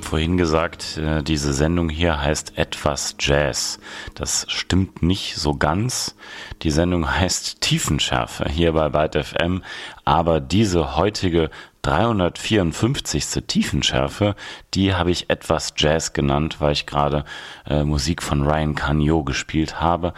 vorhin gesagt, diese Sendung hier heißt Etwas Jazz. Das stimmt nicht so ganz. Die Sendung heißt Tiefenschärfe hier bei Byte FM, aber diese heutige 354. Tiefenschärfe, die habe ich Etwas Jazz genannt, weil ich gerade Musik von Ryan Canio gespielt habe.